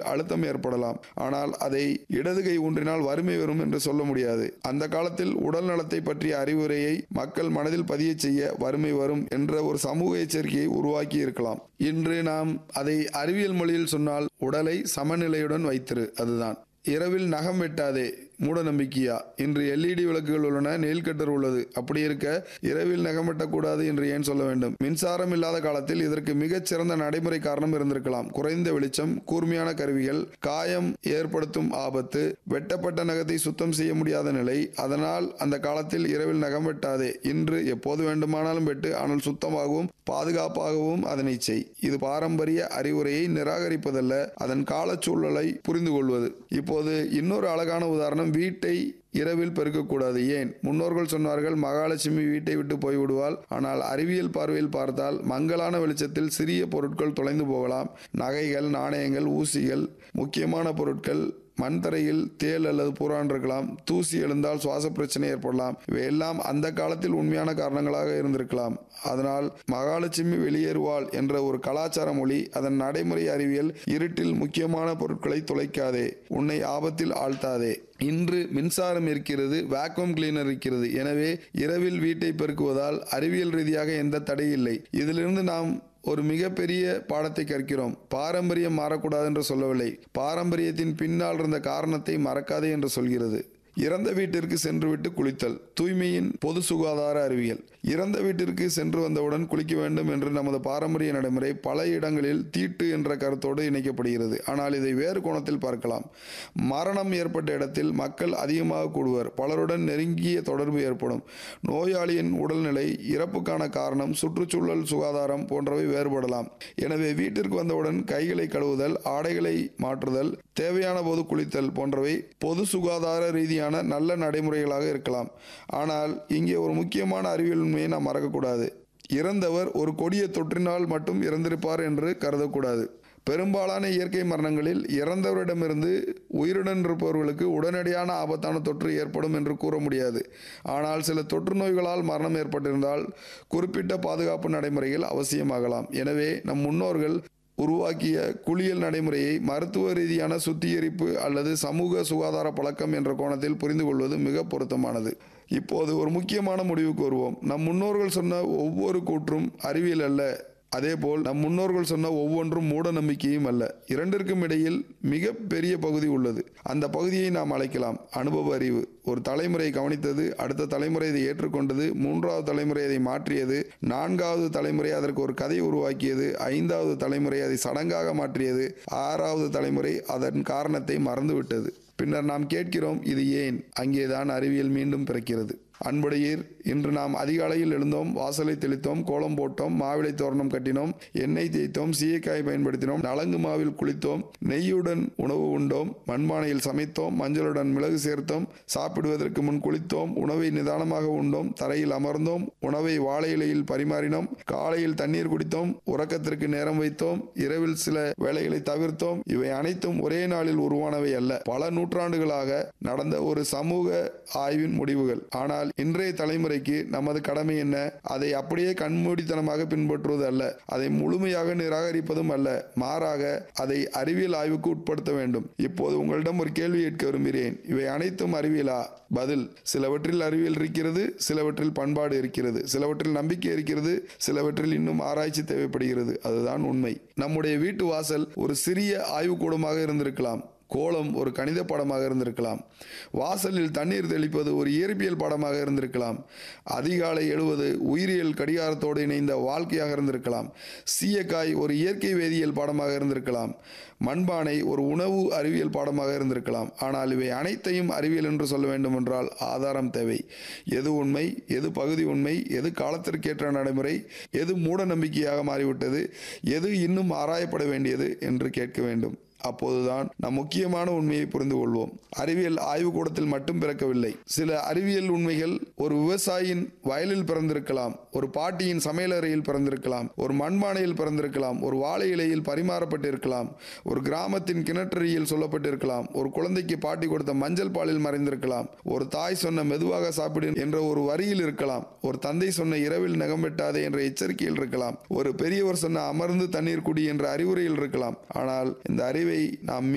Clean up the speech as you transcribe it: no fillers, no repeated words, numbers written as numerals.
அழுத்தம் ஏற்படலாம். ஆனால் அதை இடது கை ஊன்றினால் வறுமை வரும் என்று சொல்ல முடியாது. அந்த காலத்தில் உடல் நலத்தை பற்றிய அறிவுரையை மக்கள் மனதில் பதிய செய்ய வறுமை வரும் என்ற ஒரு சமூக எச்சரிக்கையை உருவாக்கி இருக்கலாம். இன்று நாம் அதை அறிவியல் மொழியில் சொன்னால் உடலை சமநிலையுடன் வைத்திரு, அதுதான். இரவில் நகம் வெட்டாதே, மூட நம்பிக்கையா? இன்று LED விளக்குகள் உள்ளன, நெயில் கட்டர் உள்ளது. அப்படி இருக்க இரவில் நகம் வெட்டக்கூடாது என்று ஏன் சொல்ல வேண்டும்? மின்சாரம் இல்லாத காலத்தில் இதற்கு மிகச் சிறந்த நடைமுறை காரணம் இருந்திருக்கலாம். குறைந்த வெளிச்சம், கூர்மையான கருவிகள், காயம் ஏற்படுத்தும் ஆபத்து, வெட்டப்பட்ட நகத்தை சுத்தம் செய்ய முடியாத நிலை. அதனால் அந்த காலத்தில் இரவில் நகம் வெட்டாதே. இன்று எப்போது வேண்டுமானாலும் வெட்டு, ஆனால் சுத்தமாகவும் பாதுகாப்பாகவும் அதனை செய். இது பாரம்பரிய அறிவுரையை நிராகரிப்பதல்ல, அதன் காலச்சூழலை புரிந்து கொள்வது. இப்போது இன்னொரு அழகான உதாரணம். வீட்டை இரவில் பெருக்கக்கூடாது. ஏன்? முன்னோர்கள் சொன்னார்கள், மகாலட்சுமி வீட்டை விட்டு போய்விடுவாள். ஆனால் அறிவியல் பார்வையில் பார்த்தால் மங்கலான வெளிச்சத்தில் சிறிய பொருட்கள் தொலைந்து போகலாம். நகைகள், நாணயங்கள், ஊசிகள், முக்கியமான பொருட்கள். மண் தரையில் தேள் அல்லது பூரான் இருக்கலாம். தூசி எழுந்தால் சுவாச பிரச்சனை ஏற்படலாம். இவையெல்லாம் அந்த காலத்தில் உண்மையான காரணங்களாக இருந்திருக்கலாம். அதனால் மகாலட்சுமி வெளியேறுவாள் என்ற ஒரு கலாச்சார மொழி, அதன் நடைமுறை அறிவியல். இருட்டில் முக்கியமான பொருட்களை தொலைக்காதே, உன்னை ஆபத்தில் ஆழ்த்தாதே. இன்று மின்சாரம் இருக்கிறது, வேக்யூம் கிளீனர் இருக்கிறது. எனவே இரவில் வீட்டை பெருக்குவதால் அறிவியல் ரீதியாக எந்த தடை இல்லை. இதிலிருந்து நாம் ஒரு மிகப்பெரிய பாடத்தை கற்கிறோம். பாரம்பரியம் மாறக்கூடாது என்று சொல்லவில்லை, பாரம்பரியத்தின் பின்னால் இருந்த காரணத்தை மறக்காதே என்று சொல்கிறது. இறந்த வீட்டிற்கு சென்றுவிட்டு குளித்தல், தூய்மையின் பொது சுகாதார அறிவியல். இறந்த வீட்டிற்கு சென்று வந்தவுடன் குளிக்க வேண்டும் என்று நமது பாரம்பரிய நடைமுறை பல இடங்களில் தீட்டு என்ற கருத்தோடு இணைக்கப்படுகிறது. ஆனால் இதை வேறு கோணத்தில் பார்க்கலாம். மரணம் ஏற்பட்ட இடத்தில் மக்கள் அதிகமாக கூடுவர், பலருடன் நெருங்கிய தொடர்பு ஏற்படும். நோயாளியின் உடல்நிலை, இறப்புக்கான காரணம், சுற்றுச்சூழல், சுகாதாரம் போன்றவை வேறுபடலாம். எனவே வீட்டிற்கு வந்தவுடன் கைகளை கழுவுதல், ஆடைகளை மாற்றுதல், தேவையான போது குளித்தல் போன்றவை பொது சுகாதார ரீதியான நல்ல நடைமுறைகளாக இருக்கலாம். ஆனால் இங்கே ஒரு முக்கியமான அறிவியல் உண்மையை நாம் மறக்கக்கூடாது. இறந்தவர் ஒரு கொடிய தொற்றினால் மட்டும் இறந்திருப்பார் என்று கருதக்கூடாது. பெரும்பாலான இயற்கை மரணங்களில் இறந்தவரிடமிருந்து உயிருடன் இருப்பவர்களுக்கு உடனடியான ஆபத்தான தொற்று ஏற்படும் என்று கூற முடியாது. ஆனால் சில தொற்று நோய்களால் மரணம் ஏற்பட்டிருந்தால் குறிப்பிட்ட பாதுகாப்பு நடைமுறைகள் அவசியமாகலாம். எனவே நம் முன்னோர்கள் உருவாக்கிய குளியல் நடைமுறையை மருத்துவ ரீதியான சுத்திகரிப்பு அல்லது சமூக சுகாதார பழக்கம் என்ற கோணத்தில் புரிந்து கொள்வது மிக பொருத்தமானது. இப்போது ஒரு முக்கியமான முடிவுக்கு வருவோம். நம் முன்னோர்கள் சொன்ன ஒவ்வொரு கூற்றும் அறிவியல் அல்ல. அதேபோல் நம் முன்னோர்கள் சொன்ன ஒவ்வொன்றும் மூட நம்பிக்கையும் அல்ல. இரண்டிற்கும் இடையில் மிக பெரிய பகுதி உள்ளது. அந்த பகுதியை நாம் அழைக்கலாம் அனுபவ அறிவு. ஒரு தலைமுறை கவனித்தது, அடுத்த தலைமுறை இதை ஏற்றுக்கொண்டது, மூன்றாவது தலைமுறை அதை மாற்றியது, நான்காவது தலைமுறை அதற்கு ஒரு கதை உருவாக்கியது, ஐந்தாவது தலைமுறை அதை சடங்காக மாற்றியது, ஆறாவது தலைமுறை அதன் காரணத்தை மறந்துவிட்டது. பின்னர் நாம் கேட்கிறோம், இது ஏன்? அங்கேதான் அறிவியல் மீண்டும் பிறக்கிறது. அன்புடையீர், இன்று நாம் அதிகாலையில் எழுந்தோம், வாசலை தெளித்தோம், கோலம் போட்டோம், மாவிளை தோரணம் கட்டினோம், எண்ணெய் தேய்த்தோம், சீயக்காய் பயன்படுத்தினோம், நலங்கு மாவில் குளித்தோம், நெய்யுடன் உணவு உண்டோம், மண்பானையில் சமைத்தோம், மஞ்சளுடன் மிளகு சேர்த்தோம், சாப்பிடுவதற்கு முன் குளித்தோம், உணவை நிதானமாக உண்டோம், தரையில் அமர்ந்தோம், உணவை வாழை இலையில் பரிமாறினோம், காலையில் தண்ணீர் குடித்தோம், உறக்கத்திற்கு நேரம் வைத்தோம், இரவில் சில வேலைகளை தவிர்த்தோம். இவை அனைத்தும் ஒரே நாளில் உருவானவை அல்ல, பல நூற்றாண்டுகளாக நடந்த ஒரு சமூக ஆய்வின் முடிவுகள். ஆனால் இன்றைய தலைமுறைக்கு நமது கடமை என்ன? அதை அப்படியே கண்மூடித்தனமாக பின்பற்றுவது அல்ல, அதை முழுமையாக நிராகரிப்பதும் அல்ல. மாறாக அதை அறிவியல் ஆய்வுக்கு உட்படுத்த வேண்டும். இப்போது உங்களிடம் ஒரு கேள்வி கேட்க விரும்புகிறேன். இவை அனைத்தும் அறிவியலா? பதில்: சிலவற்றில் அறிவியல் இருக்கிறது, சிலவற்றில் பண்பாடு இருக்கிறது, சிலவற்றில் நம்பிக்கை இருக்கிறது, சிலவற்றில் இன்னும் ஆராய்ச்சி தேவைப்படுகிறது. அதுதான் உண்மை. நம்முடைய வீட்டு வாசல் ஒரு சிறிய ஆய்வுக்கூடமாக இருந்திருக்கலாம். கோலம் ஒரு கணித பாடமாக இருந்திருக்கலாம். வாசலில் தண்ணீர் தெளிப்பது ஒரு இயற்பியல் பாடமாக இருந்திருக்கலாம். அதிகாலை எழுவது உயிரியல் கடிகாரத்தோடு இணைந்த வாழ்க்கையாக இருந்திருக்கலாம். சீயக்காய் ஒரு இயற்கை வேதியியல் பாடமாக இருந்திருக்கலாம். மண்பானை ஒரு உணவு அறிவியல் பாடமாக இருந்திருக்கலாம். ஆனால் இவை அனைத்தையும் அறிவியல் என்று சொல்ல வேண்டும் என்றால் ஆதாரம் தேவை. எது உண்மை, எது பகுதி உண்மை, எது காலத்திற்கேற்ற நடைமுறை, எது மூட நம்பிக்கையாக மாறிவிட்டது, எது இன்னும் ஆராயப்பட வேண்டியது என்று கேட்க வேண்டும். அப்போதுதான் நாம் முக்கியமான உண்மையை புரிந்து கொள்வோம். அறிவியல் ஆய்வுக்கூடத்தில் மட்டும் பிறக்கவில்லை. சில அறிவியல் உண்மைகள் ஒரு விவசாயியின் வயலில் பிறந்திருக்கலாம், ஒரு பாட்டியின் சமையலறையில் பிறந்திருக்கலாம், ஒரு மண்பானையில் பிறந்திருக்கலாம், ஒரு வாழை இலையில் பரிமாறப்பட்டிருக்கலாம், ஒரு கிராமத்தின் கிணற்றடியில் சொல்லப்பட்டிருக்கலாம், ஒரு குழந்தைக்கு பாட்டி கொடுத்த மஞ்சள் பாலில் மறைந்திருக்கலாம், ஒரு தாய் சொன்ன மெதுவாக சாப்பிடு என்ற ஒரு வரியில் இருக்கலாம், ஒரு தந்தை சொன்ன இரவில் நகம் வெட்டாதே என்ற எச்சரிக்கையில் இருக்கலாம், ஒரு பெரியவர் சொன்ன அமர்ந்து தண்ணீர் குடி என்ற அறிவுரையில் இருக்கலாம். ஆனால் இந்த அறிவை நாம்